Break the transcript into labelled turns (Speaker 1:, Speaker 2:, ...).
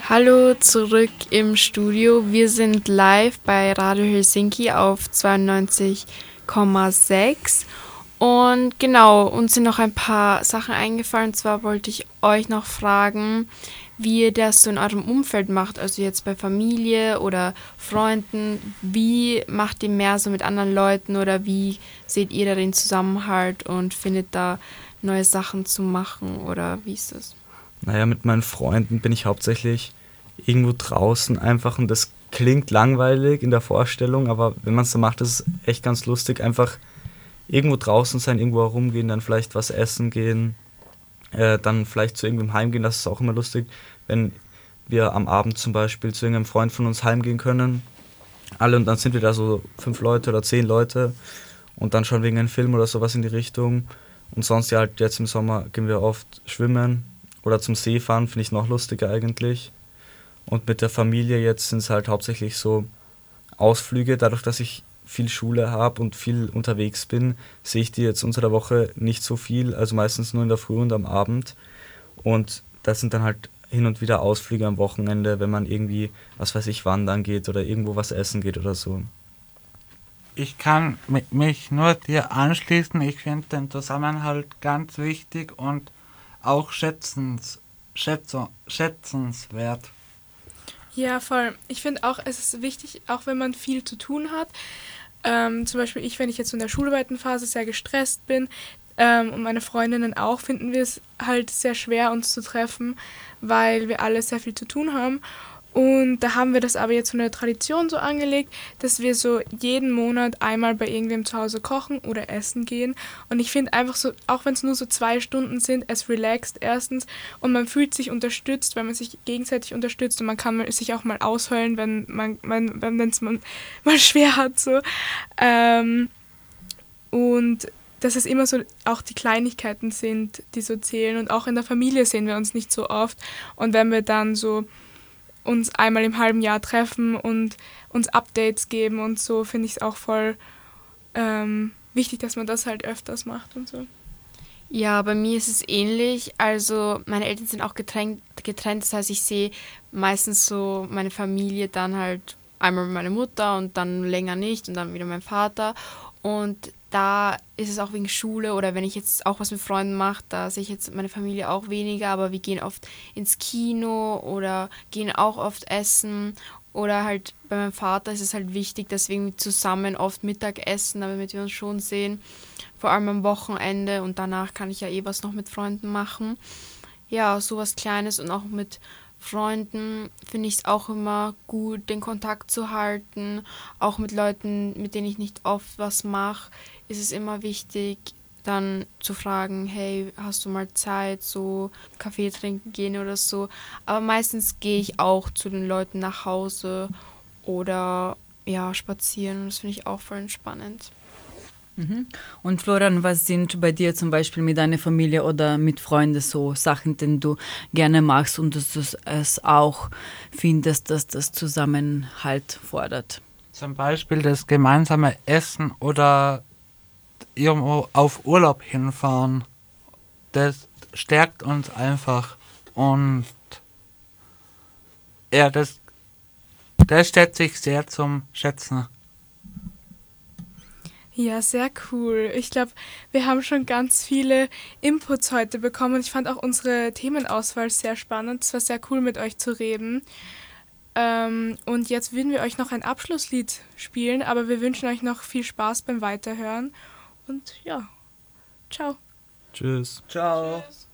Speaker 1: Hallo zurück im Studio. Wir sind live bei Radio Helsinki auf 92,6. Und genau, uns sind noch ein paar Sachen eingefallen. Und zwar wollte ich euch noch fragen, wie ihr das so in eurem Umfeld macht. Also jetzt bei Familie oder Freunden. Wie macht ihr mehr so mit anderen Leuten oder wie seht ihr da den Zusammenhalt und findet da neue Sachen zu machen oder wie ist das?
Speaker 2: Naja, mit meinen Freunden bin ich hauptsächlich irgendwo draußen einfach und das klingt langweilig in der Vorstellung, aber wenn man es so macht, ist es echt ganz lustig. Einfach irgendwo draußen sein, irgendwo herumgehen, dann vielleicht was essen gehen, dann vielleicht zu irgendeinem heimgehen, das ist auch immer lustig, wenn wir am Abend zum Beispiel zu irgendeinem Freund von uns heimgehen können, alle und dann sind wir da so 5 Leute oder 10 Leute und dann schauen wir irgendeinen Film oder sowas in die Richtung und sonst ja halt jetzt im Sommer gehen wir oft schwimmen oder zum See fahren, finde ich noch lustiger eigentlich. Und mit der Familie jetzt sind es halt hauptsächlich so Ausflüge. Dadurch, dass ich viel Schule habe und viel unterwegs bin, sehe ich die jetzt unter der Woche nicht so viel, also meistens nur in der Früh und am Abend. Und das sind dann halt hin und wieder Ausflüge am Wochenende, wenn man irgendwie, was weiß ich, wandern geht oder irgendwo was essen geht oder so.
Speaker 3: Ich kann mich nur dir anschließen. Ich finde den Zusammenhalt ganz wichtig und auch schätzenswert.
Speaker 4: Ja, voll. Ich finde auch, es ist wichtig, auch wenn man viel zu tun hat. Zum Beispiel ich, wenn ich jetzt so in der Schularbeitenphase sehr gestresst bin, und meine Freundinnen auch, finden wir es halt sehr schwer, uns zu treffen, weil wir alle sehr viel zu tun haben. Und da haben wir das aber jetzt so eine Tradition so angelegt, dass wir so jeden Monat einmal bei irgendwem zu Hause kochen oder essen gehen. Und ich finde einfach so, auch wenn es nur so 2 Stunden sind, es relaxt erstens und man fühlt sich unterstützt, weil man sich gegenseitig unterstützt und man kann sich auch mal ausheulen, wenn es man mal schwer hat. So. Und dass es immer so auch die Kleinigkeiten sind, die so zählen. Und auch in der Familie sehen wir uns nicht so oft. Und wenn wir dann so uns einmal im halben Jahr treffen und uns Updates geben und so, finde ich es auch voll wichtig, dass man das halt öfters macht und so.
Speaker 1: Ja, bei mir ist es ähnlich. Also meine Eltern sind auch getrennt. Das heißt, ich sehe meistens so meine Familie dann halt einmal meine Mutter und dann länger nicht und dann wieder mein Vater. Und da ist es auch wegen Schule oder wenn ich jetzt auch was mit Freunden mache, da sehe ich jetzt meine Familie auch weniger, aber wir gehen oft ins Kino oder gehen auch oft essen. Oder halt bei meinem Vater ist es halt wichtig, dass wir zusammen oft Mittag essen, damit wir uns schon sehen. Vor allem am Wochenende und danach kann ich ja eh was noch mit Freunden machen. Ja, sowas Kleines und auch mit Freunden finde ich es auch immer gut, den Kontakt zu halten. Auch mit Leuten, mit denen ich nicht oft was mache, ist es immer wichtig, dann zu fragen, hey, hast du mal Zeit, so Kaffee trinken gehen oder so. Aber meistens gehe ich auch zu den Leuten nach Hause oder ja, spazieren. Das finde ich auch voll entspannend.
Speaker 5: Mhm. Und Florian, was sind bei dir zum Beispiel mit deiner Familie oder mit Freunden so Sachen, die du gerne machst und dass du es auch findest, dass das Zusammenhalt fordert?
Speaker 3: Zum Beispiel das gemeinsame Essen oder irgendwo auf Urlaub hinfahren. Das stärkt uns einfach. Und ja, das schätze ich sehr zum Schätzen.
Speaker 4: Ja, sehr cool. Ich glaube, wir haben schon ganz viele Inputs heute bekommen. Ich fand auch unsere Themenauswahl sehr spannend. Es war sehr cool, mit euch zu reden. Und jetzt würden wir euch noch ein Abschlusslied spielen, aber wir wünschen euch noch viel Spaß beim Weiterhören. Und ja, ciao.
Speaker 2: Tschüss.
Speaker 3: Ciao.
Speaker 4: Tschüss.